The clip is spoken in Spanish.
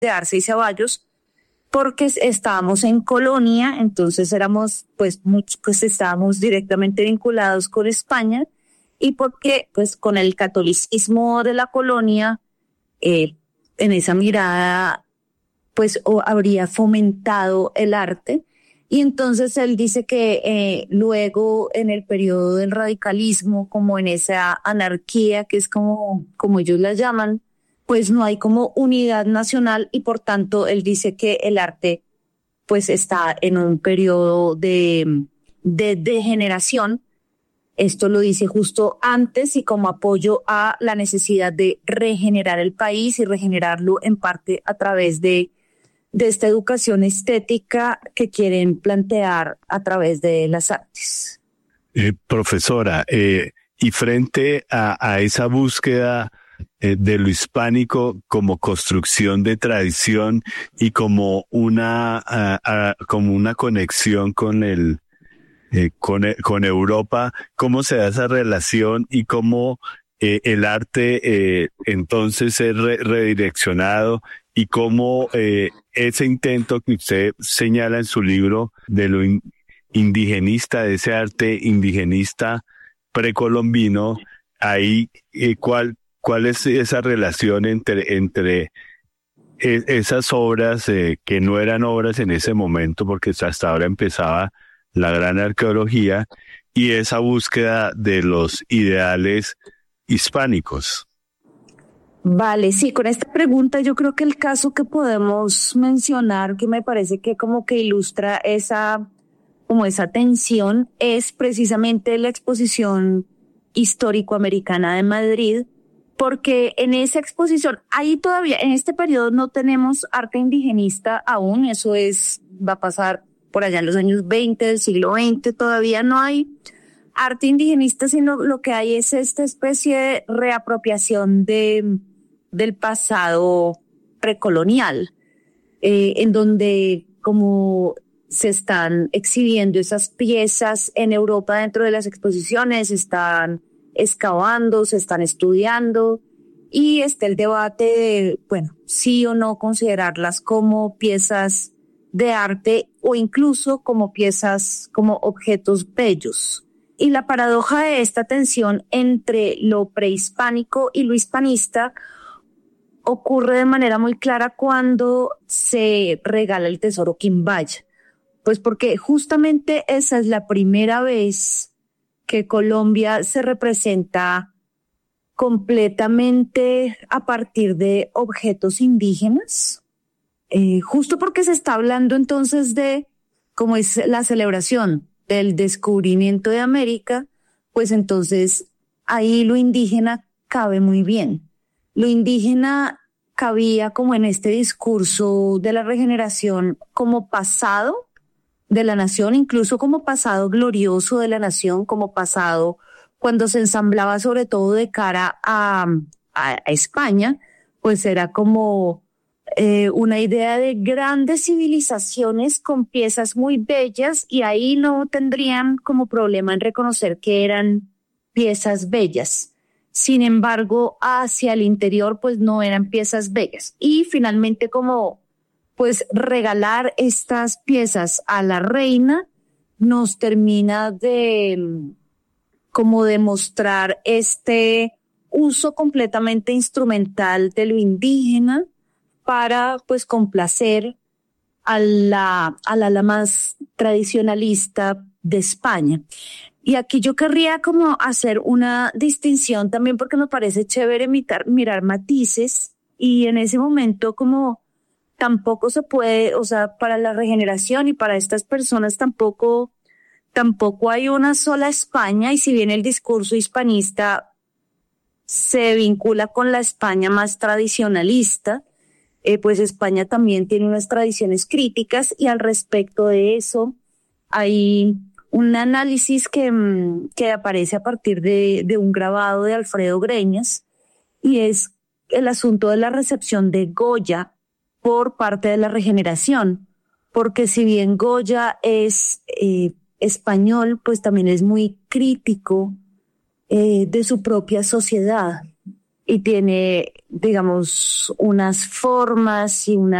de Arce y Ceballos, porque estábamos en colonia, entonces éramos pues estábamos directamente vinculados con España, y porque pues con el catolicismo de la colonia, en esa mirada pues habría fomentado el arte. Y entonces él dice que luego en el periodo del radicalismo, como en esa anarquía que es como ellos la llaman, pues no hay como unidad nacional, y por tanto él dice que el arte pues está en un periodo de degeneración. Esto lo dice justo antes y como apoyo a la necesidad de regenerar el país y regenerarlo en parte a través de esta educación estética que quieren plantear a través de las artes. Profesora, y frente a esa búsqueda de lo hispánico como construcción de tradición y como una conexión con con Europa, ¿cómo se da esa relación y cómo el arte entonces es redireccionado, y cómo ese intento que usted señala en su libro de lo indigenista, de ese arte indigenista precolombino, ahí cuál es esa relación entre esas obras que no eran obras en ese momento, porque hasta ahora empezaba la gran arqueología, y esa búsqueda de los ideales hispánicos? Vale, sí, con esta pregunta yo creo que el caso que podemos mencionar, que me parece que como que ilustra esa tensión, es precisamente la exposición histórico-americana de Madrid, porque en esa exposición, ahí todavía, en este periodo no tenemos arte indigenista aún, eso va a pasar por allá en los años 20 del siglo XX, todavía no hay arte indigenista, sino lo que hay es esta especie de reapropiación del pasado precolonial, en donde como se están exhibiendo esas piezas en Europa dentro de las exposiciones, se están excavando, se están estudiando, y está el debate de, bueno, sí o no considerarlas como piezas de arte o incluso como piezas, como objetos bellos. Y la paradoja de esta tensión entre lo prehispánico y lo hispanista ocurre de manera muy clara cuando se regala el tesoro Quimbaya. Pues porque justamente esa es la primera vez que Colombia se representa completamente a partir de objetos indígenas, justo porque se está hablando entonces de cómo es la celebración del descubrimiento de América, pues entonces ahí lo indígena cabe muy bien. Lo indígena cabía como en este discurso de la regeneración como pasado de la nación, incluso como pasado glorioso de la nación, como pasado cuando se ensamblaba sobre todo de cara a España, pues era como una idea de grandes civilizaciones con piezas muy bellas, y ahí no tendrían como problema en reconocer que eran piezas bellas. Sin embargo, hacia el interior pues no eran piezas bellas. Y finalmente como pues regalar estas piezas a la reina nos termina de como demostrar este uso completamente instrumental de lo indígena para pues complacer a la más tradicionalista de España. Y aquí yo querría como hacer una distinción también, porque me parece chévere mirar matices, y en ese momento como tampoco se puede, o sea, para la regeneración y para estas personas tampoco hay una sola España, y si bien el discurso hispanista se vincula con la España más tradicionalista, pues España también tiene unas tradiciones críticas, y al respecto de eso hay un análisis que aparece a partir de un grabado de Alfredo Greñas, y es el asunto de la recepción de Goya por parte de la regeneración, porque si bien Goya es español, pues también es muy crítico de su propia sociedad. y tiene, digamos, unas formas y una